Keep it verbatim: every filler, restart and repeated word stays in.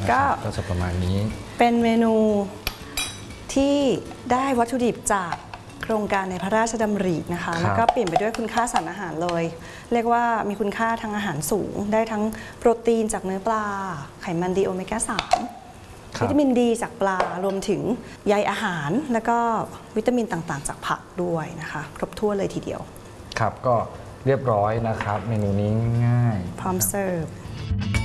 ก็ก็จะประมาณนี้เป็นเมนูที่ได้วัตถุดิบจากโครงการในพระราชดำรินะคะแล้วก็เปลี่ยนไปด้วยคุณค่าสารอาหารเลยเรียกว่ามีคุณค่าทางอาหารสูงได้ทั้งโปรตีนจากเนื้อปลาไขมันดีโอเมก้าสามวิตามินดีจากปลารวมถึงใยอาหารแล้วก็วิตามินต่างๆจากผักด้วยนะคะครบถ้วนเลยทีเดียวครับก็เรียบร้อยนะครับเมนูนี้ง่ายพร้อมเสิร์ฟ